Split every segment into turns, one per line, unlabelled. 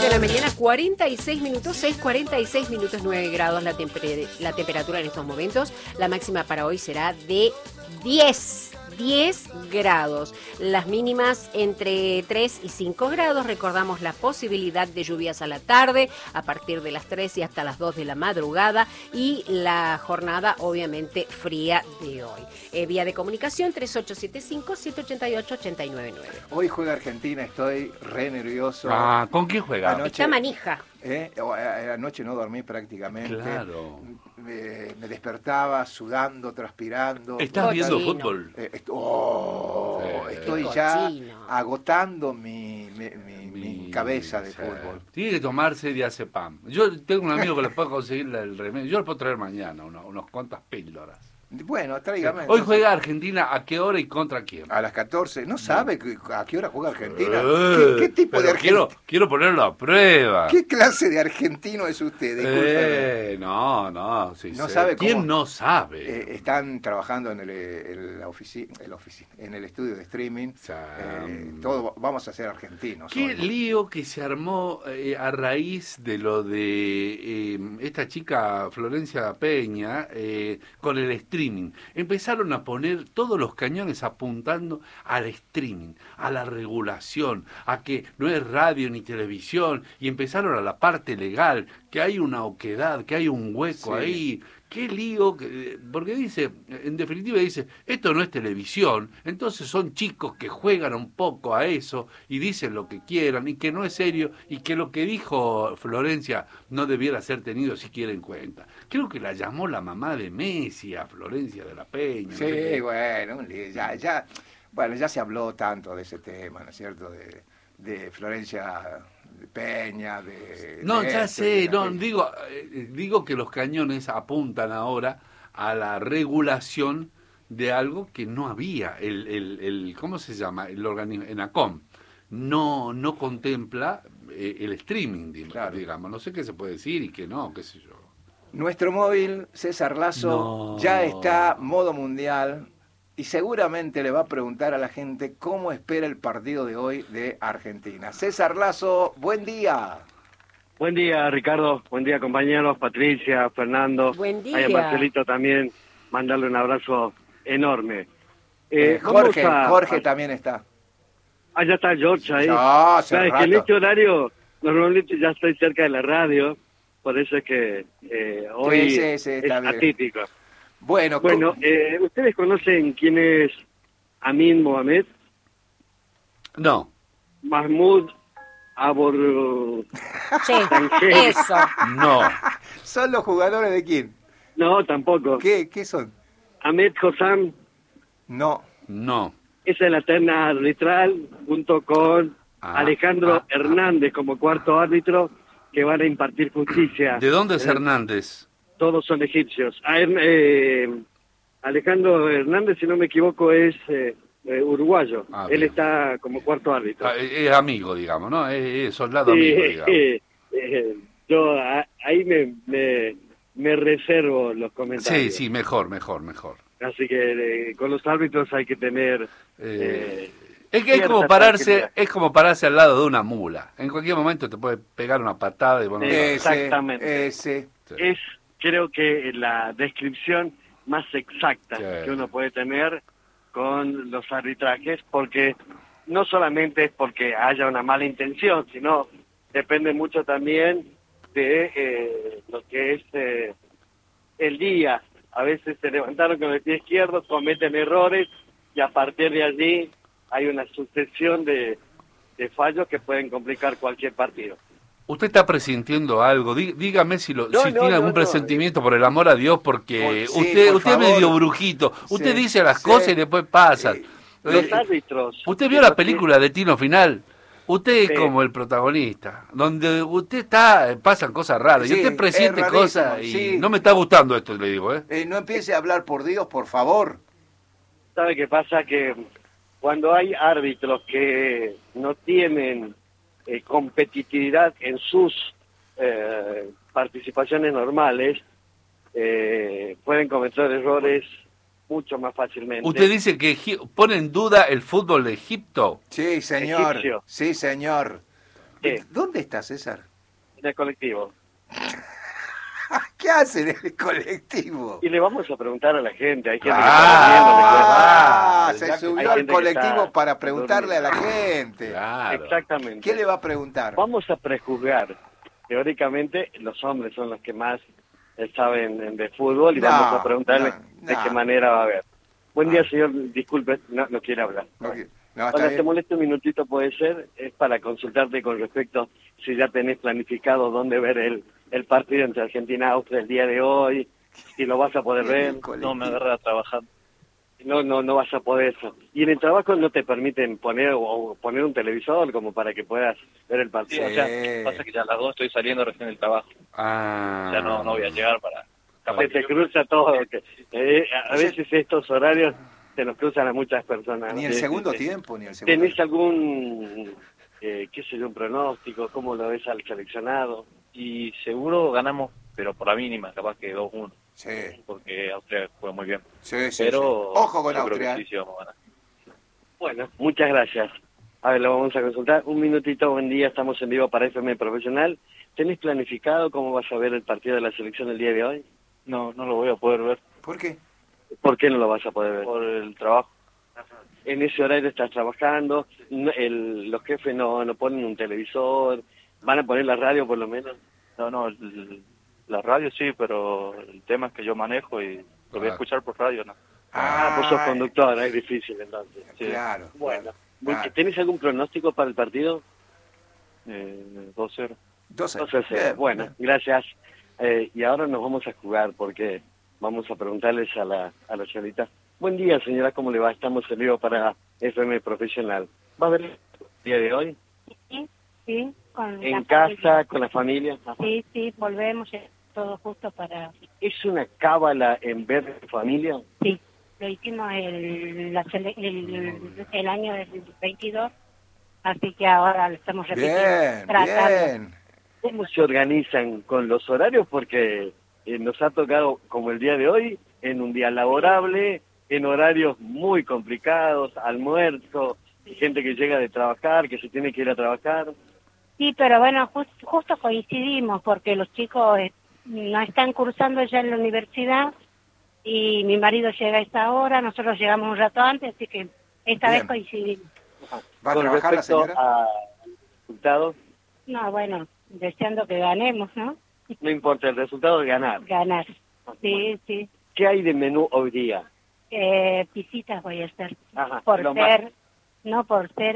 de la mañana, 46 minutos, 6:46 minutos, 9 grados la temperatura en estos momentos. La máxima para hoy será de 10 grados. Las mínimas entre 3 y 5 grados. Recordamos la posibilidad de lluvias a la tarde, a partir de las 3 y hasta las 2 de la madrugada. Y la jornada, obviamente, fría de hoy. Vía de comunicación 3875-788-899.
Hoy juega Argentina, estoy re nervioso.
¿Con quién juega?
Anoche,
está manija.
Anoche no dormí prácticamente.
Claro.
Me despertaba sudando, transpirando.
¿Estás viendo fútbol?
Estoy ya agotando mi cabeza de fútbol.
Tiene que tomarse diazepam. Yo tengo un amigo que le puedo conseguir el remedio. Yo le puedo traer mañana unos cuantas píldoras.
Bueno, tráigame.
Hoy juega Argentina, ¿a qué hora y contra quién?
A las 14. ¿No sabe a qué hora juega Argentina? ¿Qué tipo de argentino?
Quiero ponerlo a prueba.
¿Qué clase de argentino es usted? Discúlpeme.
No. Sí,
no sabe
¿Quién
cómo,
no sabe?
Están trabajando en el estudio de streaming. Todo vamos a ser argentinos.
Qué
hoy.
lío que se armó a raíz de lo de esta chica Florencia Peña con el streaming. Empezaron a poner todos los cañones apuntando al streaming, a la regulación, a que no es radio ni televisión, y empezaron a la parte legal, que hay una oquedad, que hay un hueco ahí. Qué lío, porque dice, en definitiva dice, esto no es televisión, entonces son chicos que juegan un poco a eso y dicen lo que quieran y que no es serio y que lo que dijo Florencia no debiera ser tenido siquiera en cuenta. Creo que la llamó la mamá de Messi a Florencia de la Peña.
Sí, bueno, ya se habló tanto de ese tema, ¿no es cierto? De Florencia Peña,
digo que los cañones apuntan ahora a la regulación de algo que no había. El ¿cómo se llama? El organismo, ENACOM, no contempla el streaming, digamos. No sé qué se puede decir y qué no, qué sé yo.
Nuestro móvil, César Lazo, ya está modo mundial. Y seguramente le va a preguntar a la gente cómo espera el partido de hoy de Argentina. César Lazo, buen día.
Buen día, Ricardo. Buen día, compañeros. Patricia, Fernando.
Buen día.
A Marcelito también, mandarle un abrazo enorme.
Jorge también está.
Ya está George ahí.
Sabes
que en este horario, normalmente ya estoy cerca de la radio, por eso es que hoy es atípico.
Bueno,
¿ustedes conocen quién es Amin Mohamed?
No.
Mahmoud Abor...
Sí, eso.
No.
¿Son los jugadores de quién?
No, tampoco.
¿Qué son?
Ahmed Hossam.
No.
Esa es la terna arbitral, junto con Alejandro Hernández como cuarto árbitro, que van a impartir justicia.
¿De dónde es Hernández?
Todos son egipcios. Alejandro Hernández, si no me equivoco, es uruguayo. Él está como cuarto árbitro.
Es amigo, digamos, ¿no? Es soldado amigo, digamos.
Yo ahí me reservo los comentarios.
Sí, mejor.
Así que con los árbitros hay que tener...
es como pararse al lado de una mula. En cualquier momento te puede pegar una patada y bueno.
Exactamente. Creo que la descripción más exacta que uno puede tener con los arbitrajes, porque no solamente es porque haya una mala intención, sino depende mucho también de lo que es el día. A veces se levantaron con el pie izquierdo, cometen errores y a partir de allí hay una sucesión de fallos que pueden complicar cualquier partido.
¿Usted está presintiendo algo? Dígame si tiene algún presentimiento, por el amor a Dios, porque usted es medio brujito. Usted dice las cosas y después pasan.
Los árbitros.
¿Usted vio la película de Destino Final? Usted es como el protagonista. Donde usted está, pasan cosas raras. Y usted presiente cosas y no me está gustando esto, le digo.
No empiece a hablar, por Dios, por favor.
¿Sabe qué pasa? Que cuando hay árbitros que no tienen competitividad en sus participaciones normales, pueden cometer errores mucho más fácilmente.
¿Usted dice que pone en duda el fútbol de Egipto?
Sí, señor.
Egipcio.
Sí, señor. ¿Dónde está, César?
En el colectivo.
¿Qué hace en el colectivo?
Y le vamos a preguntar a la gente. Hay gente que está
se subió al colectivo para preguntarle a la gente.
Claro.
Exactamente.
¿Qué le va a preguntar?
Vamos a prejuzgar. Teóricamente, los hombres son los que más saben de fútbol y vamos a preguntarle de qué manera va a ver. Buen día, señor. Disculpe, no quiere hablar. Ahora, te molesto un minutito, puede ser. Es para consultarte con respecto si ya tenés planificado dónde ver el partido entre Argentina y Austria el día de hoy, si lo vas a poder ver.
No, me agarra trabajando.
No vas a poder eso. Y en el trabajo no te permiten poner un televisor como para que puedas ver el partido.
Sí, o sea, pasa que ya a las 2 estoy saliendo recién del trabajo. Ya no voy a llegar para...
Se te cruza todo. A veces estos horarios se nos cruzan a muchas personas.
Ni el segundo tiempo, ni el segundo.
¿Tenés algún, un pronóstico? ¿Cómo lo ves al seleccionado?
Y seguro ganamos, pero por la mínima, capaz que 2-1.
Sí.
Porque Austria juega muy bien.
Sí.
Pero
ojo con
yo
Austria.
creo que sí vamos a ganar.
Bueno, muchas gracias. A ver, lo vamos a consultar. Un minutito, buen día, estamos en vivo para FM Profesional. ¿Tenés planificado cómo vas a ver el partido de la selección el día de hoy?
No lo voy a poder ver.
¿Por qué?
¿Por qué no lo vas a poder ver?
Por el trabajo.
En ese horario estás trabajando, los jefes no ponen un televisor, ¿van a poner la radio por lo menos?
No, la radio sí, pero el tema es que yo manejo y lo voy a escuchar por radio, ¿no?
Vos sos conductor, es difícil entonces.
Sí. Claro.
Bueno, ¿tenés algún pronóstico para el partido?
2-0.
2-0. Bueno, gracias. Y ahora nos vamos a jugar porque vamos a preguntarles a la señorita. Buen día, señora, ¿cómo le va? Estamos en vivo para FM Profesional. ¿Va a ver el día de hoy?
Sí.
¿En casa, con la familia?
Sí, volvemos todo justo para...
¿Es una cábala en ver familia?
Sí, lo hicimos el año del 22, así que ahora lo estamos repitiendo.
Bien.
¿Cómo se organizan con los horarios? Porque nos ha tocado, como el día de hoy, en un día laborable, en horarios muy complicados, almuerzo, gente que llega de trabajar, que se tiene que ir a trabajar.
Sí, pero bueno, justo coincidimos porque los chicos no están cursando ya en la universidad y mi marido llega a esta hora, nosotros llegamos un rato antes, así que esta vez coincidimos.
¿Va a trabajar la señora?
¿A resultados?
No, bueno, deseando que ganemos, ¿no?
No importa, el resultado es ganar.
Ganar, sí.
¿Qué hay de menú hoy día?
Pisitas voy a hacer,
Ajá,
por ser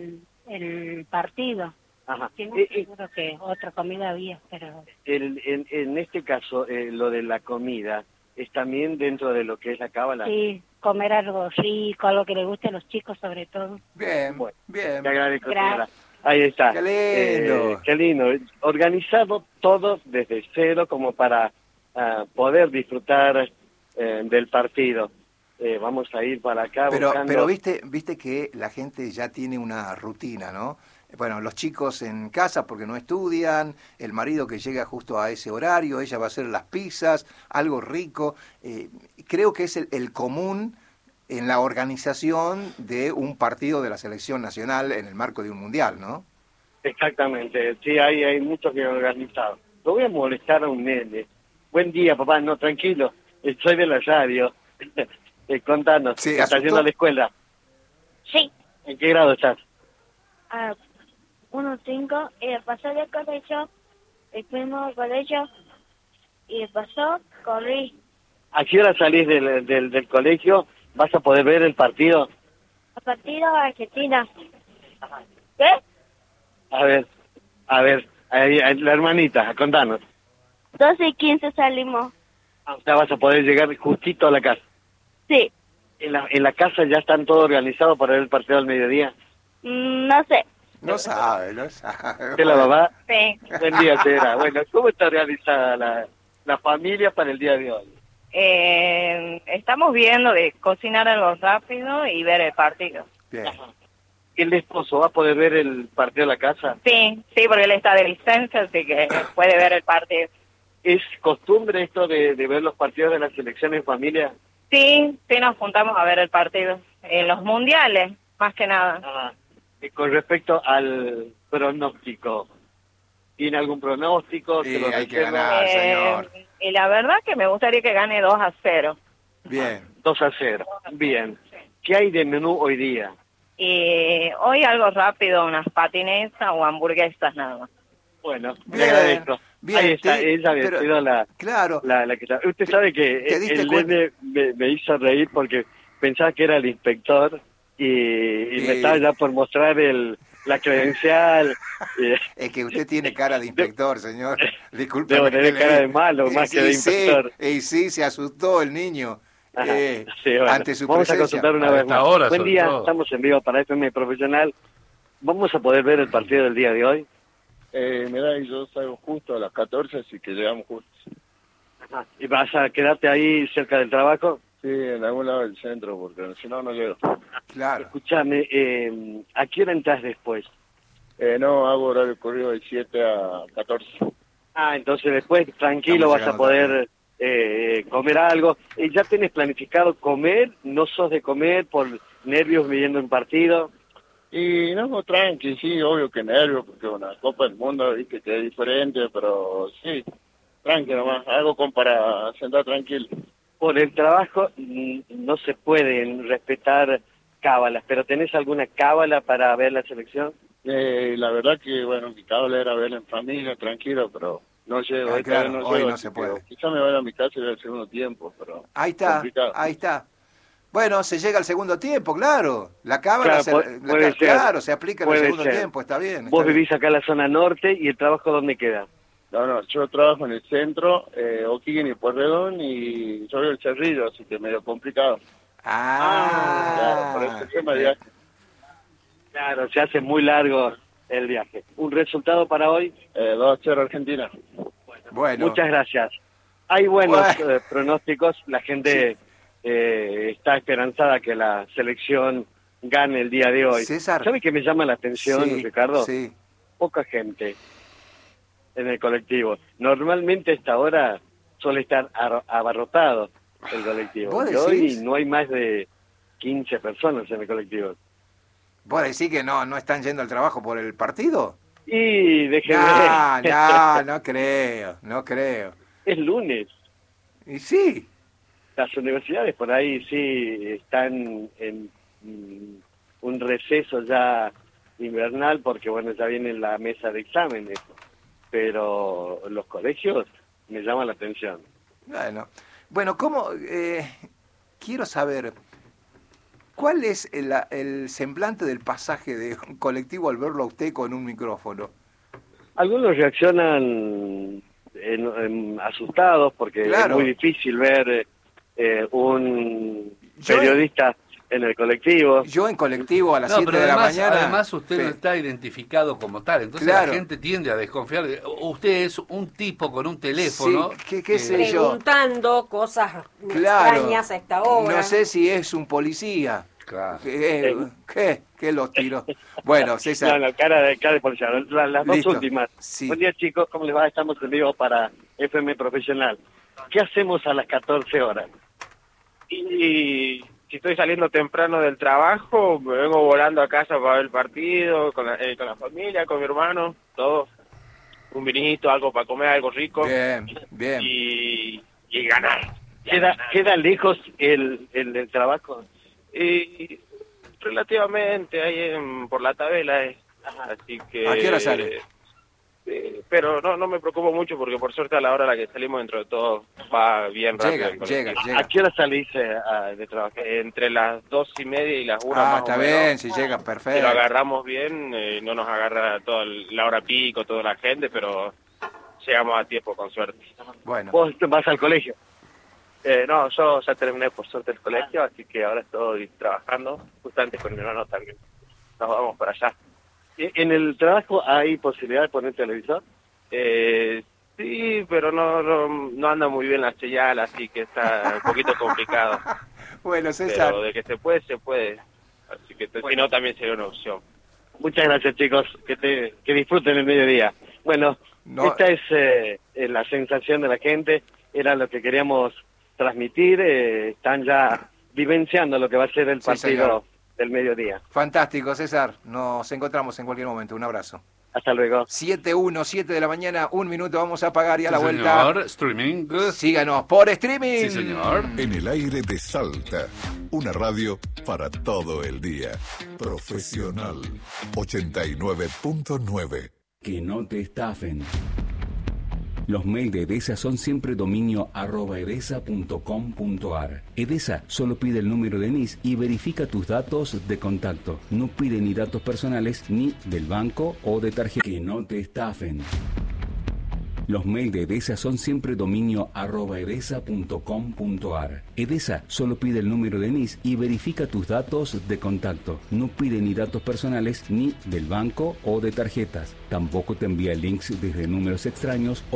el partido.
Ajá.
Seguro que otra comida había, pero...
En este caso, lo de la comida, ¿es también dentro de lo que es la cábala?
Sí, comer algo rico, algo que le guste a los chicos sobre todo.
Bien.
Te agradezco, señora. Ahí está.
Qué lindo.
Qué lindo. Organizado todo desde cero como para poder disfrutar del partido. Vamos a ir para acá buscando...
Pero viste que la gente ya tiene una rutina, ¿no? Bueno, los chicos en casa porque no estudian, el marido que llega justo a ese horario, ella va a hacer las pizzas, algo rico. Creo que es el común en la organización de un partido de la selección nacional en el marco de un mundial, ¿no?
Exactamente, sí, hay mucho que organizar. Lo voy a molestar a un nene. Buen día, papá, no, tranquilo, soy de la radio. Contanos,
Sí,
¿estás yendo a la escuela?
Sí.
¿En qué grado estás?
1-5, pasó del colegio, fuimos al colegio, y pasó, corrí.
¿A qué hora salís del colegio? ¿Vas a poder ver el partido?
El partido Argentina. ¿Qué?
A ver, la hermanita, contanos.
12:15 salimos.
O sea, vas a poder llegar justito a la casa.
Sí.
¿En la casa ya están todo organizado para ver el partido al mediodía?
No sé.
No sabe.
¿Qué la mamá?
Sí.
Buen día, señora. Bueno, ¿cómo está organizada la familia para el día de hoy?
Estamos viendo de cocinar algo rápido y ver el partido.
Bien.
¿El esposo va a poder ver el partido en la casa?
Sí, porque él está de licencia, así que puede ver el partido.
¿Es costumbre esto de ver los partidos de la selección en familia?
Sí, nos juntamos a ver el partido. En los mundiales, más que nada.
Con respecto pronóstico. ¿Tiene algún pronóstico?
Sí, hay que ganar, señor.
Y la verdad que me gustaría que gane 2-0.
Bien.
2-0. Bien. ¿Qué hay de menú hoy día?
Y hoy algo rápido, unas patinetas o hamburguesas nada más.
Bueno,
Bien,
le agradezco.
bien,
Ahí está,
te-
ella había
pero-
sido la
Claro.
que está. Usted sabe que
¿te diste
el
cuenta?
nene me hizo reír porque pensaba que era el inspector y me estaba ya por mostrar la credencial.
Es que usted tiene cara de inspector, señor. Disculpe.
Debo tener cara de malo, más que de inspector.
Y sí, se asustó el niño.
Ajá, sí, bueno.
Ante su
Vamos a
presencia.
consultar una
A
vez
esta
más.
hora,
Buen
sobre
día,
todo.
estamos en vivo para FM Profesional. ¿Vamos a poder ver el partido del día de hoy?
Mirá, y yo salgo justo a las 14, así que llegamos justos.
Ajá. ¿Y vas a quedarte ahí cerca del trabajo?
Sí, en algún lado del centro, porque si no, no llego.
Claro.
Escúchame, ¿a qué hora entras después?
No, hago horario corrido de 7 a 14.
Ah, entonces después tranquilo
Estamos
vas a
llegando
poder comer algo. ¿Ya tenés planificado comer? ¿No sos de comer por nervios viviendo un partido?
Y no, tranqui, sí, obvio que nervio, porque una Copa del Mundo, viste, que es diferente, pero sí, tranqui nomás, algo como para sentar tranquilo.
Por el trabajo no se pueden respetar cábalas, pero ¿tenés alguna cábala para ver la selección?
La verdad que, bueno, mi cable era verla en familia, tranquilo, pero no llego.
Ah, claro,
no
hoy
llego,
no se
así que
puede.
Quizá me vaya a mi casa y vea el segundo tiempo, pero
Ahí está,
complicado.
ahí está. Bueno, se llega al segundo tiempo, claro. La cámara,
Claro, puede ser.
claro, se aplica en el
Puede
segundo
ser.
tiempo, está bien.
Vos
está bien.
vivís acá en la zona norte y el trabajo ¿dónde queda?
No, yo trabajo en el centro, O'Higgins y Pueyrredón, y yo vivo en Cerrillo, así que medio complicado.
Ah,
Claro, por ese tema de viaje.
Claro, se hace muy largo el viaje. ¿Un resultado para hoy?
2-0 Argentina.
bueno.
Muchas gracias. Hay buenos
Bueno.
pronósticos. La gente está esperanzada que la selección gane el día de hoy.
César.
¿Sabe qué me llama la atención,
Sí,
Ricardo?
sí.
Poca gente en el colectivo. Normalmente a esta hora suele estar abarrotado el colectivo.
¿Vos
Y hoy
decís?
no hay más de 15 personas en el colectivo.
¿Vos decís que no están yendo al trabajo por el partido?
Y déjenme.
No creo, no creo.
Es lunes.
Y sí,
Las universidades por ahí sí están en un receso ya invernal porque bueno, ya viene la mesa de exámenes, pero los colegios me llaman la atención.
bueno, ¿cómo? Quiero saber, ¿cuál es el semblante del pasaje de un colectivo al verlo a usted con un micrófono?
Algunos reaccionan asustados porque
Claro.
es muy difícil ver un
Yo
periodista en el colectivo.
Yo en colectivo a las 7
pero
de la
además,
mañana...
además usted no
Sí.
está identificado como tal, entonces
Claro.
la gente tiende a desconfiar. Usted es un tipo con un teléfono.
Sí, ¿qué sé yo?
Preguntando cosas
Claro.
extrañas a esta hora.
No sé si es un policía.
Claro.
¿Qué los tiró? Bueno, César.
No, cara de policía. Las dos
Listo.
últimas.
Sí.
Buen día, chicos. ¿Cómo les va? Estamos en vivo para FM Profesional. ¿Qué hacemos a las 14 horas?
Y si estoy saliendo temprano del trabajo, me vengo volando a casa para ver el partido, con la familia, con mi hermano, todo. Un vinito, algo para comer, algo rico.
Bien, bien.
Y ganar.
¿Queda lejos el trabajo?
Y relativamente, ahí por la tabela. Así que...
¿A qué hora sale?
Pero no me preocupo mucho porque por suerte a la hora a la que salimos dentro de todo va bien rápido. el colectivo.
Llega.
¿A qué hora salís de trabajar?
Entre las 2:30 y las 1
Ah,
más
está
o menos.
bien, si llega,
Si lo
perfecto.
agarramos bien, no nos agarra toda la hora pico, toda la gente, pero llegamos a tiempo con suerte.
Bueno,
¿Vos vas al colegio?
No, yo ya terminé por suerte el colegio, así que ahora estoy trabajando, justamente con mi hermano también. Nos vamos para allá.
¿En el trabajo hay posibilidad de poner televisor?
Sí, pero no anda muy bien la señal, así que está un poquito complicado.
bueno, César.
Pero de que se puede, se puede. Así que si no, también sería una opción.
Muchas gracias, chicos. Que disfruten el mediodía. Bueno,
No.
esta es la sensación de la gente. Era lo que queríamos transmitir. Están ya vivenciando lo que va a ser el
Sí,
partido
señor.
del mediodía.
Fantástico, César. Nos encontramos en cualquier momento. Un abrazo.
Hasta luego.
7:07 de la mañana, 1 minuto, vamos a pagar y a la vuelta.
Señor, streaming.
Síganos por streaming.
Sí, señor.
En el aire de Salta, una radio para todo el día. Profesional 89.9.
Que no te estafen. Los mails de Edesa son siempre dominio@edesa.com.ar. Edesa solo pide el número de NIS y verifica tus datos de contacto. No pide ni datos personales ni del banco o de tarjeta. Que no te estafen. Los mails de Edesa son siempre dominio@edesa.com.ar. Edesa solo pide el número de NIS y verifica tus datos de contacto. No pide ni datos personales ni del banco o de tarjetas. Tampoco te envía links desde números extraños o